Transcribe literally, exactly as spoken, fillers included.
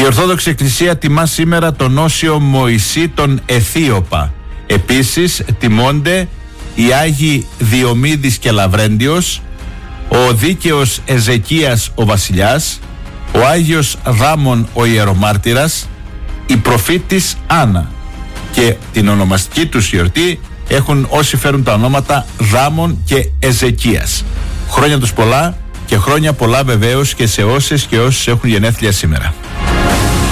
Ορθόδοξη Εκκλησία τιμά σήμερα τον Όσιο Μωυσή τον Αιθίωπα. Επίσης τιμώνται οι Άγιοι Διομήδης και Λαβρέντιος, ο δίκαιος Εζεκίας ο βασιλιάς, ο Άγιος Δάμων ο ιερομάρτυρας, η προφήτης Άννα, και την ονομαστική τους γιορτή έχουν όσοι φέρουν τα ονόματα Δάμων και Εζεκίας. Χρόνια τους πολλά και χρόνια πολλά βεβαίως και σε όσες και όσους έχουν γενέθλια σήμερα.